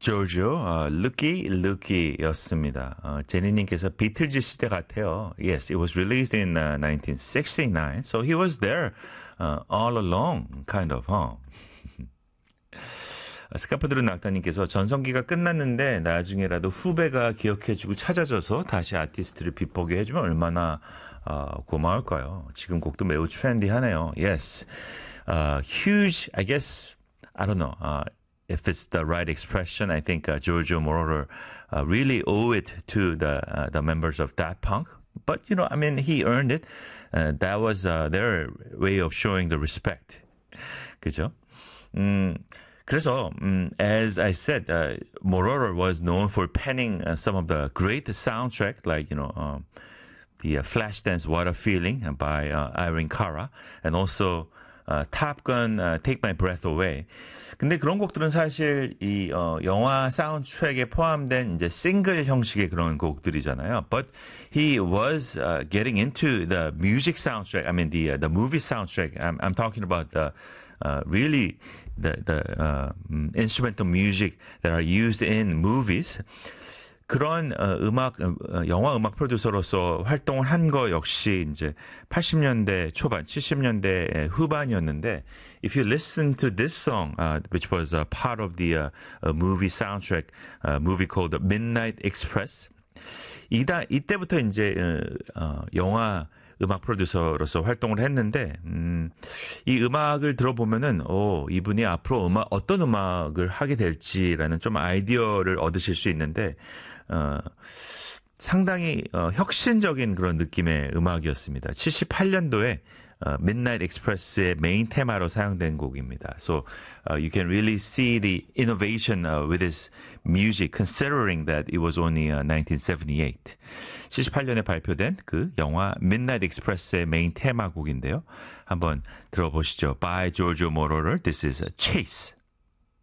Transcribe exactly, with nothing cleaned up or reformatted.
조조, 어, Looky Looky였습니다. 어, 제니님께서 비틀즈 시대 같아요. Yes, it was released in uh, nineteen sixty-nine, so he was there uh, all along, kind of, huh? 스카프드른 낙타님께서 전성기가 끝났는데 나중에라도 후배가 기억해주고 찾아줘서 다시 아티스트를 빛보게 해주면 얼마나 어, 고마울까요? 지금 곡도 매우 트렌디하네요. Yes, uh, huge. I guess I don't know uh, if it's the right expression. I think uh, Giorgio Moroder uh, really owe it to the uh, the members of Daft Punk. But you know, I mean, he earned it. Uh, that was uh, their way of showing the respect. 그죠? 음. 그래서, um, as I said, uh, Moroder was known for penning uh, some of the great soundtrack, like, you know, um, the uh, Flashdance What a Feeling by uh, Irene Cara, and also uh, Top Gun uh, Take My Breath Away. 근데 그런 곡들은 사실 이 어, 영화 사운드트랙에 포함된 이제 싱글 형식의 그런 곡들이잖아요. But he was uh, getting into the music soundtrack. I mean, the uh, the movie soundtrack. I'm, I'm talking about the uh, really the the uh, instrumental music that are used in movies. 그런 어, 음악 어, 영화 음악 프로듀서로서 활동을 한 거 역시 이제 팔십 년대 초반, 칠십 년대 후반이었는데, if you listen to this song, uh, which was a part of the uh, a movie soundtrack, a movie called Midnight Express, 이다 이때부터 이제 어, 영화 음악 프로듀서로서 활동을 했는데, 음, 이 음악을 들어보면은, 오, 이분이 앞으로 음악, 어떤 음악을 하게 될지라는 좀 아이디어를 얻으실 수 있는데, 어, 상당히 어, 혁신적인 그런 느낌의 음악이었습니다. 칠십팔 년도에 uh, Midnight Express의 메인 테마로 사용된 곡입니다. So uh, you can really see the innovation uh, with his music, considering that it was only uh, nineteen seventy-eight. 칠십팔 년에 발표된 그 영화 Midnight Express의 메인 테마곡인데요. 한번 들어보시죠. By Giorgio Moroder. This is Chase.